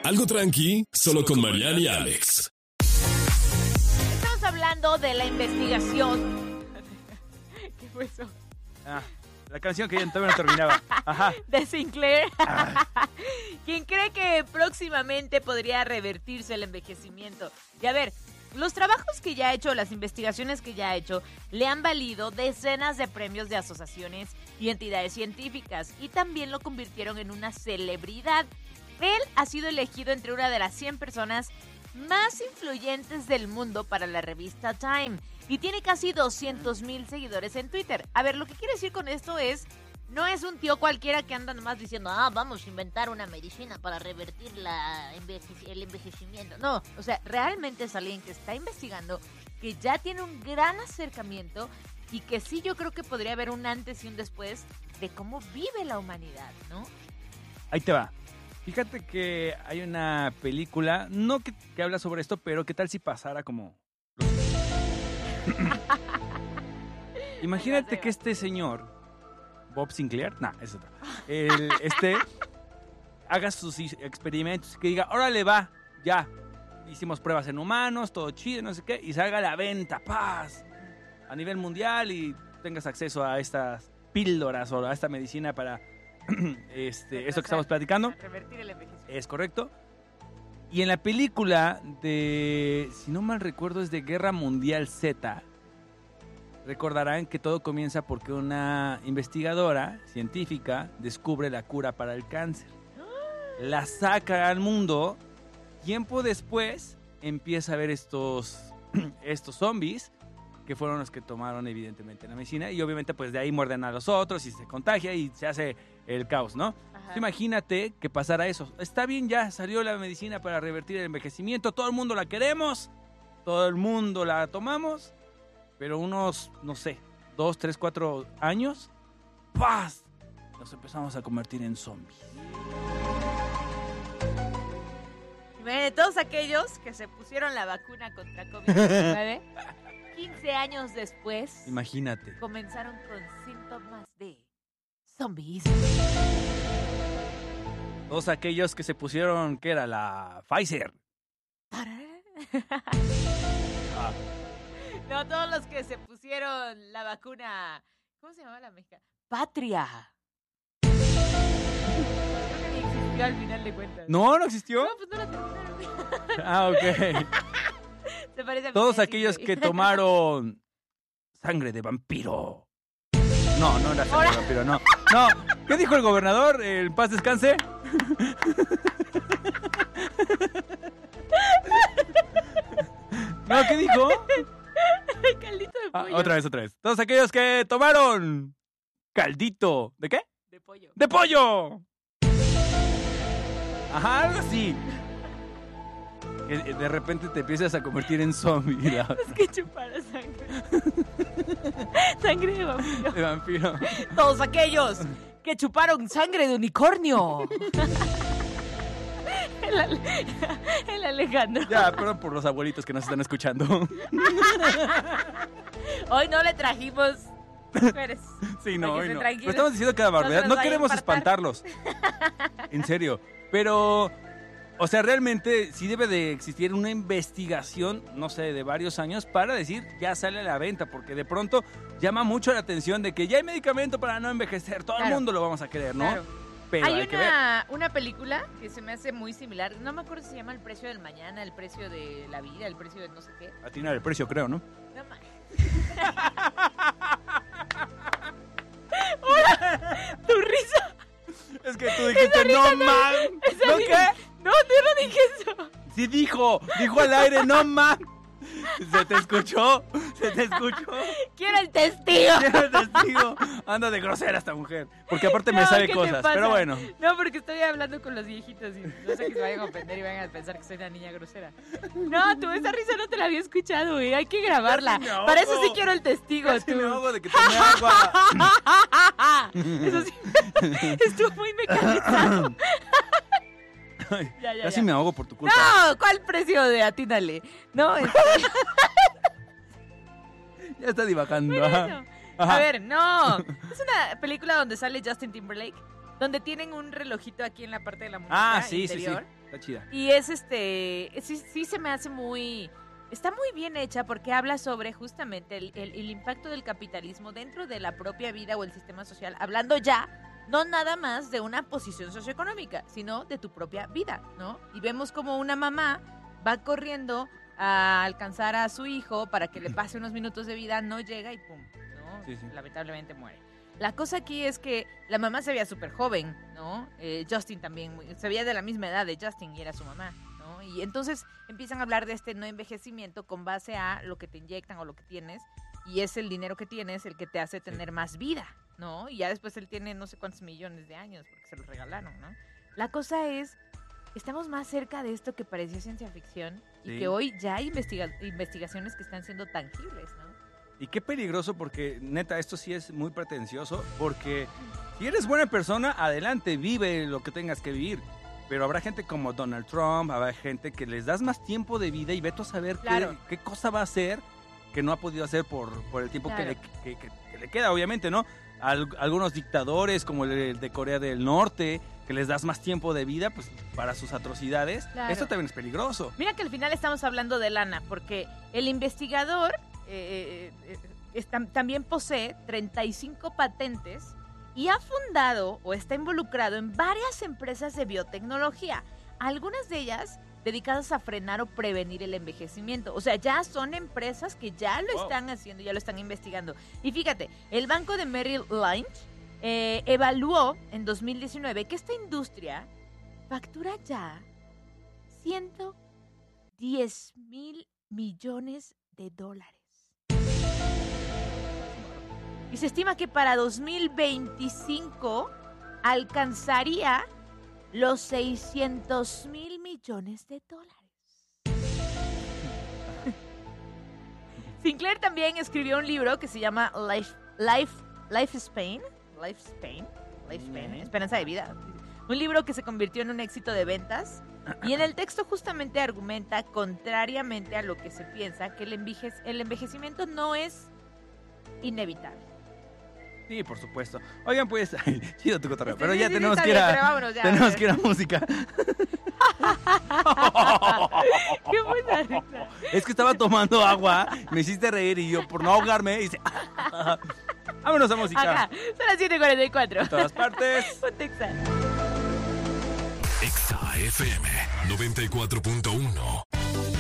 Algo tranqui, solo con Mariana y Alex. Estamos hablando de la investigación. ¿Qué fue eso? La canción que todavía no terminaba. Ajá. De Sinclair. Quien cree que próximamente podría revertirse el envejecimiento. Y a ver, los trabajos que ya ha hecho, las investigaciones que ya ha hecho, le han valido decenas de premios de asociaciones y entidades científicas. Y también lo convirtieron en una celebridad. Él ha sido elegido entre una de las 100 personas más influyentes del mundo para la revista Time. Y tiene casi 200,000 seguidores en Twitter. A ver, lo que quiere decir con esto es, no es un tío cualquiera que anda nomás diciendo, vamos a inventar una medicina para revertir el envejecimiento. No, o sea, realmente es alguien que está investigando, que ya tiene un gran acercamiento y que sí, yo creo que podría haber un antes y un después de cómo vive la humanidad, ¿no? Ahí te va. Fíjate que hay una película, no que habla sobre esto, pero ¿qué tal si pasara como... Imagínate que este señor, Bob Sinclair, es otro, haga sus experimentos, que diga, órale va, ya, hicimos pruebas en humanos, todo chido, no sé qué, y salga a la venta, paz, a nivel mundial y tengas acceso a estas píldoras o a esta medicina para esto que estamos platicando. Revertir el envejecimiento. Es correcto. Y en la película de, si no mal recuerdo, es de Guerra Mundial Z, recordarán que todo comienza porque una investigadora científica descubre la cura para el cáncer. La saca al mundo. Tiempo después empieza a ver estos zombies, que fueron los que tomaron evidentemente la medicina. Y obviamente pues de ahí muerden a los otros y se contagia y se hace el caos, ¿no? Imagínate que pasara eso. Está bien, ya salió la medicina para revertir el envejecimiento. Todo el mundo la queremos. Todo el mundo la tomamos. Pero unos, 2, 3, 4 años, ¡paz! Nos empezamos a convertir en zombies. Imagínate, todos aquellos que se pusieron la vacuna contra COVID-19, 15 años después, Imagínate. comenzaron con síntomas de zombies. Todos aquellos que se pusieron, ¿qué era? La Pfizer. No, todos los que se pusieron la vacuna, ¿cómo se llamaba la mexicana? Patria. Creo que ni existió al final de cuentas. ¿No existió? No, pues no la terminaron. Ok. Se parece a Todos mi aquellos tesis, que güey. tomaron sangre de vampiro. No era sangre de vampiro, no. No, ¿qué dijo el gobernador? ¿El paz descanse? No, ¿qué dijo? Caldito de pollo. Otra vez. Todos aquellos que tomaron caldito. ¿De qué? De pollo. ¡De pollo! Ajá, algo así. Que de repente te empiezas a convertir en zombie. Es que chupara sangre. Sangre de vampiro. De vampiro. Todos aquellos que chuparon sangre de unicornio. El Alejandro. Ya, perdón por los abuelitos que nos están escuchando. Hoy no le trajimos mujeres. Sí, no, Para que hoy se no. tranquilen. Pero estamos diciendo cada barbaridad. No se No los queremos vaya a infartar. espantarlos. En serio. Pero, o sea, realmente sí debe de existir una investigación, no sé, de varios años para decir ya sale a la venta. Porque de pronto llama mucho la atención de que ya hay medicamento para no envejecer. Todo el Claro. mundo lo vamos a querer, ¿no? Claro. Pero hay que ver. Una película que se me hace muy similar. No me acuerdo si se llama El precio del mañana, El precio de la vida, El precio de no sé qué. Atinar el precio, creo, ¿no? No mames. Hola, tu risa. Es que tú dijiste, no man. Esa ¿No risa- qué? No, yo no dije eso. Sí dijo al aire, no man. ¿Se te escuchó? Quiero el testigo. Quiero el testigo. Anda de grosera esta mujer. Porque aparte me sabe ¿qué te cosas, pasa? pero bueno. No, porque estoy hablando con los viejitos y no sé que se vayan a ofender y vayan a pensar que soy una niña grosera. No, tú esa risa no te la había escuchado, güey. Hay que grabarla. Casi me ahogo. Para eso sí quiero el testigo, Casi tú. me ahogo de que tomé agua. Eso sí. Estuvo muy mecanizado. Ay, Ya, casi ya. me ahogo por tu culpa. No, ¿cuál precio de atínale? No, Ya está divagando. Bueno, Ajá. Ajá. a ver, no. Es una película donde sale Justin Timberlake, donde tienen un relojito aquí en la parte de la muñeca Sí. interior. Está chida. Y es sí se me hace está muy bien hecha porque habla sobre justamente el impacto del capitalismo dentro de la propia vida o el sistema social, hablando ya no nada más de una posición socioeconómica, sino de tu propia vida, ¿no? Y vemos como una mamá va corriendo a alcanzar a su hijo para que le pase unos minutos de vida, no llega y pum, ¿no? Sí, sí. Lamentablemente muere. La cosa aquí es que la mamá se veía súper joven, ¿no? Justin también, se veía de la misma edad de Justin y era su mamá, ¿no? Y entonces empiezan a hablar de este no envejecimiento con base a lo que te inyectan o lo que tienes, y es el dinero que tienes el que te hace tener más vida, ¿no? Y ya después él tiene no sé cuántos millones de años porque se los regalaron, ¿no? La cosa es, estamos más cerca de esto que parecía ciencia ficción y que hoy ya hay investigaciones que están siendo tangibles, ¿no? Y qué peligroso porque, neta, esto sí es muy pretencioso, porque si eres buena persona, adelante, vive lo que tengas que vivir. Pero habrá gente como Donald Trump, habrá gente que les das más tiempo de vida y vete a saber qué cosa va a hacer que no ha podido hacer por el tiempo que le queda, obviamente, ¿no? Algunos dictadores, como el de Corea del Norte, que les das más tiempo de vida pues para sus atrocidades. Claro. Esto también es peligroso. Mira que al final estamos hablando de lana, porque el investigador también posee 35 patentes y ha fundado o está involucrado en varias empresas de biotecnología, algunas de ellas dedicadas a frenar o prevenir el envejecimiento. O sea, ya son empresas que ya lo están haciendo, ya lo están investigando. Y fíjate, el banco de Merrill Lynch evaluó en 2019 que esta industria factura ya $110,000 millones. Y se estima que para 2025 alcanzaría los $600,000 millones. Sinclair también escribió un libro que se llama Lifespan, Esperanza de Vida. Un libro que se convirtió en un éxito de ventas. Y en el texto justamente argumenta, contrariamente a lo que se piensa, que el envejecimiento no es inevitable. Sí, por supuesto. Oigan, pues, chido tu cotorreo, pero Sí, ya sí, tenemos está que ir bien, a... pero vámonos ya. Tenemos que ir a música. ¡Qué buena risa! Es que estaba tomando agua, me hiciste reír y yo, por no ahogarme, hice... Vámonos a música. Acá, son las 7:44. En todas partes. Un Texas. Exa FM 94.1.